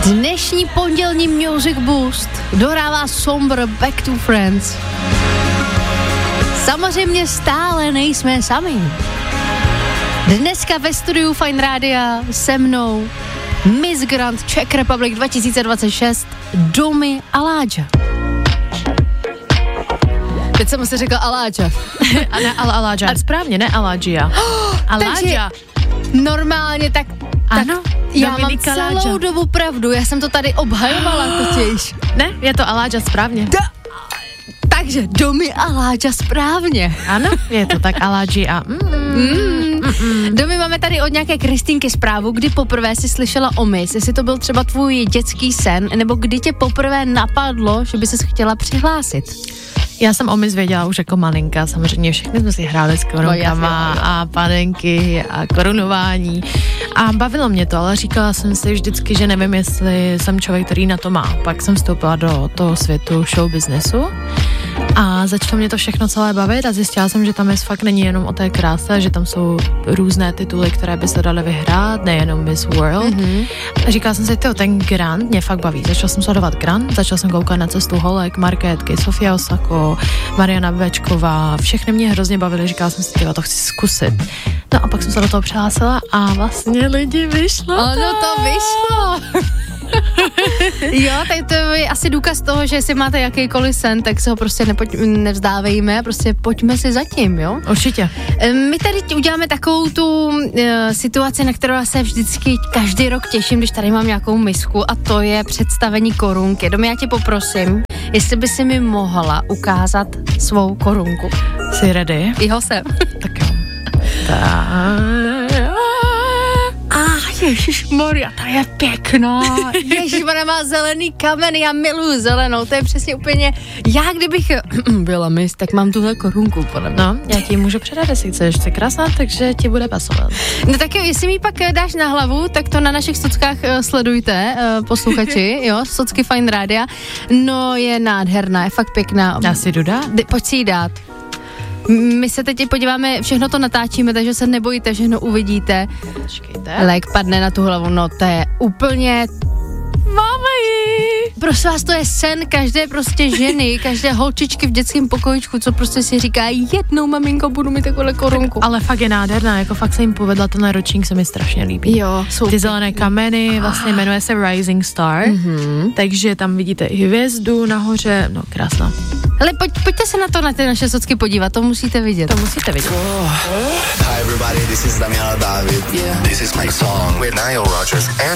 Dnešní pondělní Music Boost dohrává Somber Back to Friends. Samozřejmě stále nejsme sami. Dneska ve studiu Fine Rádia se mnou Miss Grand Czech Republic 2026 Domi Aláča. Teď jsem si řekla Aláča. A ne Aláča, správně, ne Aláčia. Aláča. Normálně tak ano, já mám Dominika celou Aláča. dobu pravdu, já jsem to tady obhajovala totiž. Ne, je to Aláča správně. Takže Domi Aláča správně. Ano, je to tak Aláčia. Domi, máme tady od nějaké Kristýnky zprávu, kdy poprvé jsi slyšela o Miss, jestli to byl třeba tvůj dětský sen, nebo kdy tě poprvé napadlo, že by ses chtěla přihlásit. Já jsem o Miss věděla už jako malinka, samozřejmě všechny jsme si hráli s korunkama a panenky a korunování a bavilo mě to, ale říkala jsem si vždycky, že nevím, jestli jsem člověk, který na to má. Pak jsem vstoupila do toho světu show businessu a začalo mě to všechno celé bavit a zjistila jsem, že tam Miss fakt není jenom o té kráse, že tam jsou různé tituly, které by se daly vyhrát, nejenom Miss World. A říkala jsem si, ten Grand mě fakt baví. Začala jsem sledovat Grand, začala jsem koukat na Cestu holek, Markétky, Sofia Osako, Mariana Bečková, všechny mě hrozně bavily, říkala jsem si, to chci zkusit. No a pak jsem se do toho přihlásila a vlastně lidi vyšlo. Ono to vyšlo. Jo, tak to je asi důkaz toho, že jestli máte jakýkoliv sen, tak se ho prostě nevzdávejme, prostě pojďme si zatím, jo? Určitě. My tady uděláme takovou tu situaci, na kterou se vždycky každý rok těším, když tady mám nějakou misku a to je představení korunky. Domy, já tě poprosím, jestli by si mi mohla svou korunku. Jsi ready? Jo, jsem. Tak jo. Ježišmarja, ta je pěkná. Ježišmarja má zelený kamen, já miluju zelenou, to je přesně úplně, já kdybych byla Miss, tak mám tuhle korunku, podle mě. No, já ti můžu předat, jestli chceš, jsi krásná, takže ti bude pasovat. No tak jo, jestli mi pak dáš na hlavu, tak to na našich sockách sledujte, posluchači, jo, socky Fine Rádia. No, je nádherná, je fakt pěkná. Já si jdu dát? Pojď si ji dát. My se teď podíváme, všechno to natáčíme, takže se nebojte, všechno uvidíte. Počkejte. Like padne na tu hlavu, no to je úplně... Máme ji! Prosím vás, to je sen každé prostě ženy, každé holčičky v dětském pokojičku, co prostě si říká, jednou maminko, budu mít takovou korunku. Tak, ale fakt je nádherná, jako fakt se jim povedla, ten ročník se mi strašně líbí. Jo, jsou ty zelené kameny, vlastně jmenuje se Rising Star, takže tam vidíte i hvězdu nahoře, no krásná. Ale pojďte se na ty naše socky podívat, to musíte vidět. To musíte vidět. Hi everybody, this is Damian David. This is my song with Nile Rodgers and